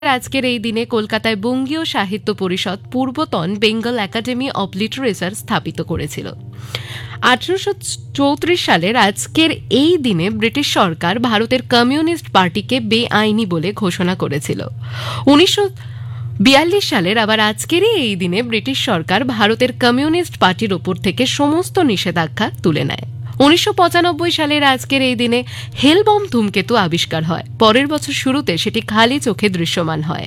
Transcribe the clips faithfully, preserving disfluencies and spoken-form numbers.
আজকের এই দিনে কলকাতায় বঙ্গীয় সাহিত্য পরিষদ পূর্বতন বেঙ্গল একাডেমি অব লিটারেচার স্থাপিত করেছিল। আঠারোশো চৌত্রিশ সালের আজকের এই দিনে ব্রিটিশ সরকার ভারতের কমিউনিস্ট পার্টিকে বেআইনি বলে ঘোষণা করেছিল। উনিশশো বিয়াল্লিশ সালের আবার আজকেরই এই দিনে ব্রিটিশ সরকার ভারতের কমিউনিস্ট পার্টির ওপর থেকে সমস্ত নিষেধাজ্ঞা তুলে নেয়। উনিশশো পঁচানব্বই সালের আজকের এই দিনে হেলবম ধূমকেতু আবিষ্কার হয়। পরের বছর শুরুতে সেটি খালি চোখে দৃশ্যমান হয়।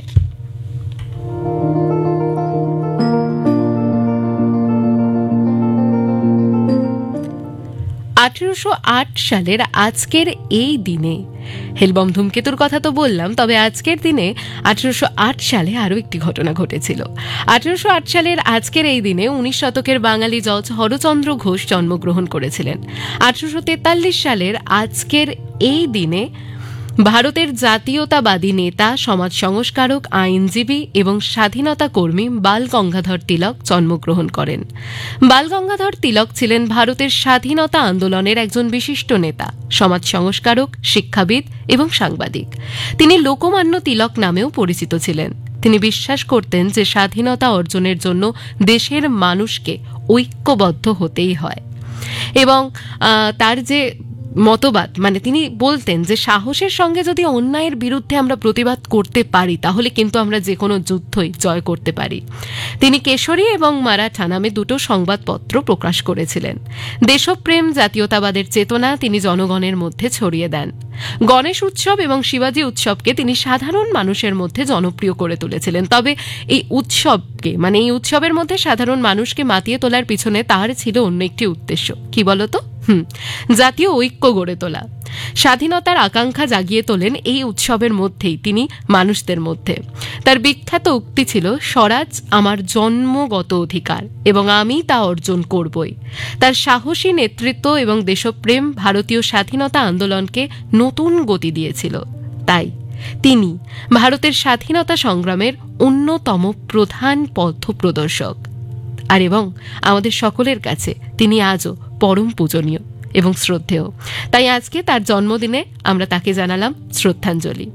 আঠারোশো আট সালের আজকের এই দিনে হেলবম ধূমকেতুর কথা তো বললাম, তবে আজকের দিনে আঠারোশো আট সালে আরও একটি ঘটনা ঘটেছিল। আঠারোশো আট সালের আজকের এই দিনে উনিশ শতকের বাঙালি জজ হরচন্দ্র ঘোষ জন্মগ্রহণ করেছিলেন। আঠারোশো তেতাল্লিশ সালের আজকের এই দিনে ভারতের জাতীয়তাবাদী নেতা, সমাজ সংস্কারক, আইনজীবী এবং স্বাধীনতা কর্মী বাল গঙ্গাধর তিলক জন্মগ্রহণ করেন। বাল গঙ্গাধর তিলক ছিলেন ভারতের স্বাধীনতা আন্দোলনের একজন বিশিষ্ট নেতা, সমাজ সংস্কারক, শিক্ষাবিদ এবং সাংবাদিক। তিনি লোকমান্য তিলক নামেও পরিচিত ছিলেন। তিনি বিশ্বাস করতেন যে স্বাধীনতা অর্জনের জন্য দেশের মানুষকে ঐক্যবদ্ধ হতেই হয় এবং তার যে মতবাদ, মানে তিনি বলতেন যে সাহসের সঙ্গে যদি অন্যায়ের বিরুদ্ধে আমরা প্রতিবাদ করতে পারি তাহলে কিন্তু আমরা যে কোনো যুদ্ধই জয় করতে পারি। তিনি কেশরী এবং মারাঠা নামে দুটো সংবাদপত্র প্রকাশ করেছিলেন। দেশপ্রেম, জাতীয়তাবাদের চেতনা তিনি জনগণের মধ্যে ছড়িয়ে দেন। গণেশ উৎসব এবং শিবাজী উৎসবকে তিনি সাধারণ মানুষের মধ্যে জনপ্রিয় করে তুলেছিলেন। তবে এই উৎসবকে মানে এই উৎসবের মধ্যে সাধারণ মানুষকে মাতিয়ে তোলার পিছনে তার ছিল অন্য একটি উদ্দেশ্য। কি বলতো? হুম জাতীয় ঐক্য গড়ে তোলা। স্বাধীনতার আকাঙ্ক্ষা জাগিয়ে তোলেন এই উৎসবের মধ্যেই তিনি মানুষদের মধ্যে। তার বিখ্যাত উক্তি ছিল, স্বরাজ আমার জন্মগত অধিকার এবং আমি তা অর্জন করবই। তার সাহসী নেতৃত্ব এবং দেশপ্রেম ভারতীয় স্বাধীনতা আন্দোলনকে নতুন গতি দিয়েছিল। তাই তিনি ভারতের স্বাধীনতা সংগ্রামের অন্যতম প্রধান পথপ্রদর্শক। আর এবং আমাদের সকলের কাছে তিনি আজও পরম পূজনীয় এবং শ্রদ্ধেয়। তাই আজকে তার জন্মদিনে আমরা তাকে জানালাম শ্রদ্ধাঞ্জলি।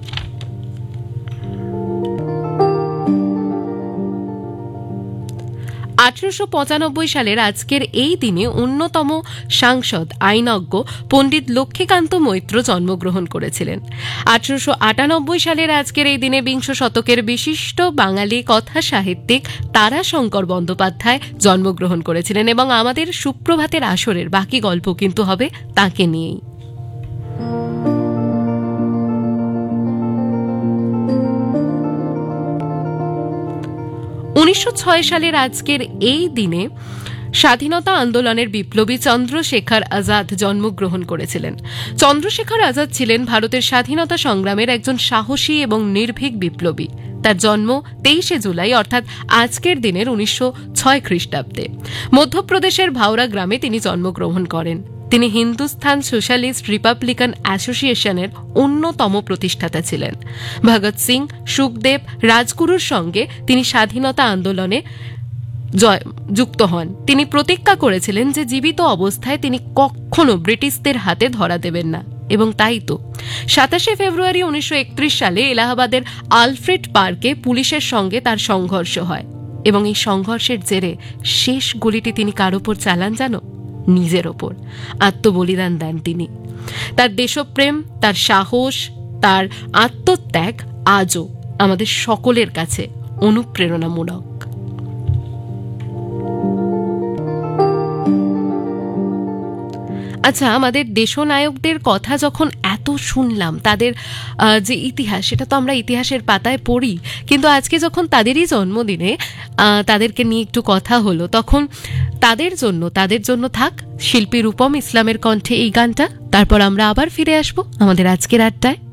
আঠারোশো পঁচানব্বই সালের আজকের এই দিনে অন্যতম সাংসদ, আইনজ্ঞ পণ্ডিত লক্ষ্মীকান্ত মৈত্র জন্মগ্রহণ করেছিলেন। আঠারোশো আটানব্বই সালের আজকের এই দিনে বিংশ শতকের বিশিষ্ট বাঙালি কথা সাহিত্যিক তারাশঙ্কর বন্দ্যোপাধ্যায় জন্মগ্রহণ করেছিলেন এবং আমাদের সুপ্রভাতের আসরের বাকি গল্প কিন্তু হবে তাকে নিয়েই। উনিশশো ছয় সালের আজকের এই দিনে স্বাধীনতা আন্দোলনের বিপ্লবী চন্দ্রশেখর আজাদ জন্মগ্রহণ করেছিলেন। চন্দ্রশেখর আজাদ ছিলেন ভারতের স্বাধীনতা সংগ্রামের একজন সাহসী এবং নির্ভীক বিপ্লবী। তার জন্ম তেইশে জুলাই অর্থাৎ আজকের দিনের উনিশশো ছয় খ্রিস্টাব্দে। মধ্যপ্রদেশের ভাওরা গ্রামে তিনি জন্মগ্রহণ করেন। তিনি হিন্দুস্তান সোশ্যালিস্ট রিপাবলিকান অ্যাসোসিয়েশনের অন্যতম প্রতিষ্ঠাতা ছিলেন। ভগৎ সিং, সুখদেব, রাজগুরুর সঙ্গে তিনি স্বাধীনতা আন্দোলনে যুক্ত হন। তিনি প্রতিজ্ঞা করেছিলেন যে জীবিত অবস্থায় তিনি কখনো ব্রিটিশদের হাতে ধরা দেবেন না, এবং তাই তো সাতাশে ফেব্রুয়ারি উনিশশো একত্রিশ সালে এলাহাবাদের আলফ্রেড পার্কে পুলিশের সঙ্গে তার সংঘর্ষ হয় এবং এই সংঘর্ষের জেরে শেষ গুলিটি তিনি কার ওপর চালান জানো? নিজের ওপর। আত্মবলিদান দেন তিনি। তার দেশপ্রেম, তার সাহস, তার আত্মত্যাগ আজও আমাদের সকলের কাছে অনুপ্রেরণামূলক। আচ্ছা, আমাদের দেশনায়কদের কথা যখন এত শুনলাম, তাদের যে ইতিহাস, সেটা তো আমরা ইতিহাসের পাতায় পড়ি, কিন্তু আজকে যখন তাদেরই জন্মদিনে তাদেরকে নিয়ে একটু কথা হলো, তখন তাদের জন্য তাদের জন্য থাক শিল্পী রূপম ইসলামের কণ্ঠে এই গানটা। তারপর আমরা আবার ফিরে আসবো আমাদের আজকের আড্ডায়।